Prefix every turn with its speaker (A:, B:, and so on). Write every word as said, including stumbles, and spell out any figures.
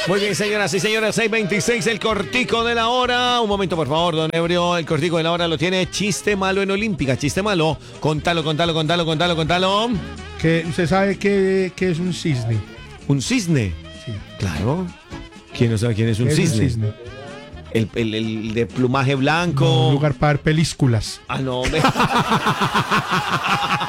A: Muy bien, señoras y señores, seis veintiséis, el cortico de la hora. Un momento, por favor, don Ebrio. El cortico de la hora lo tiene Chiste Malo en Olímpica. Chiste Malo. Contalo, contalo, contalo, contalo, contalo.
B: Que usted sabe que, que es un cisne.
A: ¿Un cisne?
B: Sí.
A: Claro. ¿Quién no sabe quién es un
B: Es
A: cisne?
B: un cisne.
A: El, el, el de plumaje blanco.
B: No, un lugar para ver películas.
A: Ah, no, hombre.